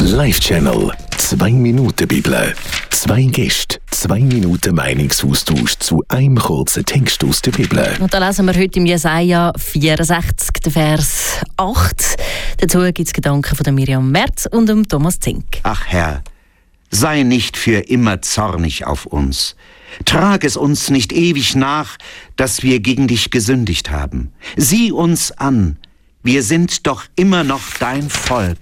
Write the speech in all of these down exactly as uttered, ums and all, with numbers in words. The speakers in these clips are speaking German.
Live-Channel. Zwei Minuten Bibel. Zwei Gäste, zwei Minuten Meinungsaustausch zu einem kurzen Text aus der Bibel. Und da lesen wir heute im Jesaja vierundsechzig, den Vers acht. Dazu gibt es Gedanken von Miriam Merz und dem Thomas Zink. Ach Herr, sei nicht für immer zornig auf uns. Trag es uns nicht ewig nach, dass wir gegen dich gesündigt haben. Sieh uns an, wir sind doch immer noch dein Volk.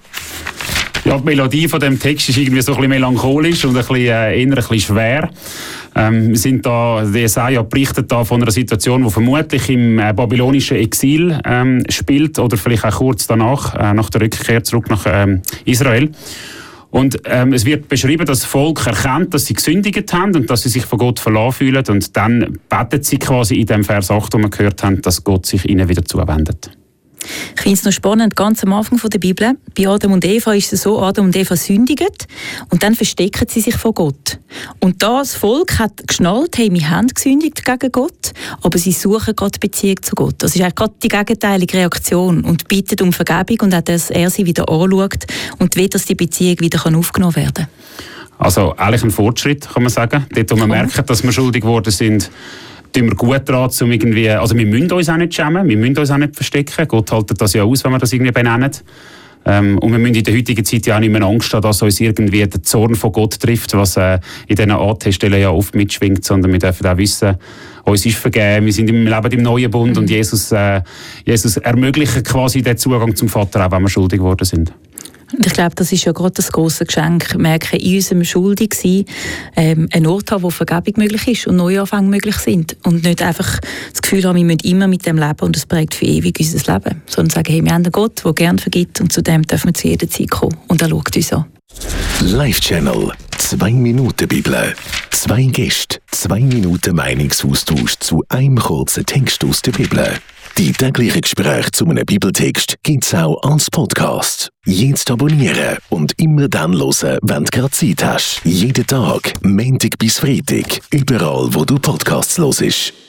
Ja, die Melodie von dem Text ist irgendwie so ein bisschen melancholisch und ein bisschen, äh, eher ein bisschen schwer. Ähm, wir sind da, der Jesaja berichtet da von einer Situation, die vermutlich im äh, babylonischen Exil ähm, spielt oder vielleicht auch kurz danach, äh, nach der Rückkehr zurück nach ähm, Israel. Und ähm, es wird beschrieben, dass das Volk erkennt, dass sie gesündigt haben und dass sie sich von Gott verlassen fühlen. Und dann beten sie quasi in dem Vers acht, wo wir gehört haben, dass Gott sich ihnen wieder zuwendet. Ich finde es noch spannend, ganz am Anfang der Bibel, bei Adam und Eva ist es so, Adam und Eva sündigen und dann verstecken sie sich vor Gott. Und das Volk hat geschnallt, hey, wir haben gesündigt gegen Gott, aber sie suchen gerade Beziehung zu Gott. Das ist eigentlich gerade die gegenteilige Reaktion und bittet um Vergebung und auch, dass er sie wieder anschaut und will, dass die Beziehung wieder aufgenommen werden kann. Also eigentlich ein Fortschritt, kann man sagen. Dort, wo wir merken, dass wir schuldig geworden sind, tun wir gut daran, um irgendwie, also wir müssen uns auch nicht schämen, wir müssen uns auch nicht verstecken. Gott hält das ja aus, wenn wir das irgendwie benennen. Ähm, und wir müssen in der heutigen Zeit ja auch nicht mehr Angst haben, dass uns irgendwie der Zorn von Gott trifft, was äh, in diesen A T-Stellen ja oft mitschwingt, sondern wir dürfen auch wissen, uns ist vergeben, wir sind im Leben im neuen Bund mhm. und Jesus, äh, Jesus ermöglicht quasi den Zugang zum Vater, auch wenn wir schuldig geworden sind. Und ich glaube, das ist ja gerade das grosse Geschenk. Wir merken, in unserem Schuldigsein ähm, einen Ort haben, wo Vergebung möglich ist und Neuanfänge möglich sind. Und nicht einfach das Gefühl haben, wir müssen immer mit dem leben und das prägt für ewig unser Leben. Sondern sagen, hey, wir haben einen Gott, der gerne vergibt und zu dem dürfen wir zu jeder Zeit kommen. Und er schaut uns an. Live-Channel. Zwei Minuten Bibel. Zwei Gäste, zwei Minuten Meinungsaustausch zu einem kurzen Text aus der Bibel. Die täglichen Gespräche zu einem Bibeltext gibt es auch als Podcast. Jetzt abonnieren und immer dann hören, wenn du gerade Zeit hast. Jeden Tag, Montag bis Freitag, überall, wo du Podcasts hörst.